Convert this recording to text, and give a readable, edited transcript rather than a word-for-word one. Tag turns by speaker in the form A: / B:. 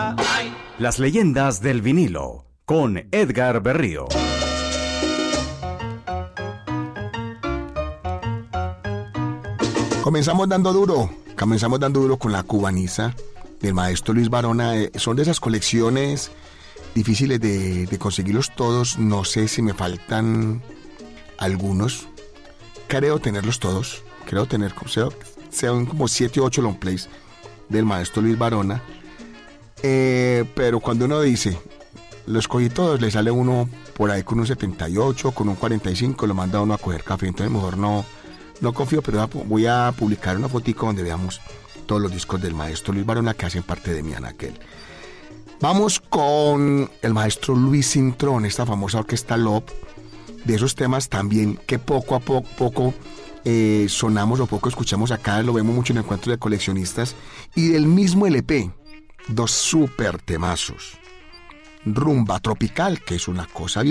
A: Las leyendas del vinilo con Edgar Berrío.
B: Comenzamos dando duro con la cubaniza del maestro Luis Barona. Son de esas colecciones difíciles de conseguirlos todos. No sé si me faltan algunos. Creo tenerlos todos. Sean como 7 o 8 long plays del maestro Luis Barona. Pero cuando uno dice, los cogí todos, le sale uno por ahí con un 78, con un 45, lo manda uno a coger café. Entonces mejor no confío, pero voy a publicar una fotico donde veamos todos los discos del maestro Luis Barona que hacen parte de mi anaquel. Vamos con el maestro Luis Cintrón, esta famosa orquesta Love, de esos temas también que poco a poco sonamos o poco escuchamos acá, lo vemos mucho en encuentros de coleccionistas, y del mismo LP, 2 super temazos. Rumba Tropical, que es una cosa